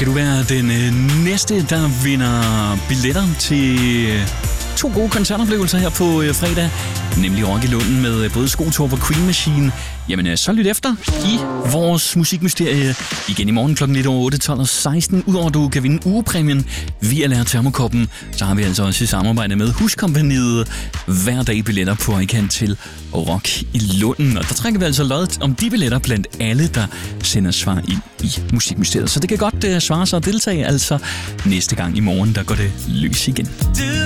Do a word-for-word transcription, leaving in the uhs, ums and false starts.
skal du være den øh, næste, der vinder billetter til to gode koncertoplevelser her på øh, fredag, nemlig Rock i Lunden med øh, både Skotorp og Queen Machine. Jamen, øh, så lyt efter i vores musikmysterie igen i morgen klokken lidt over otte, tolv og seksten. Udover at du kan vinde ugepræmien via Lær Termokoppen, så har vi altså også i samarbejde med Huskompagniet hver dag billetter på iKant til Rock i Lunden. Og der trækker vi altså lod om de billetter blandt alle, der sender svar ind i musikmysteriet. Så det kan godt uh, svare sig at deltage, altså næste gang i morgen, der går det løs igen.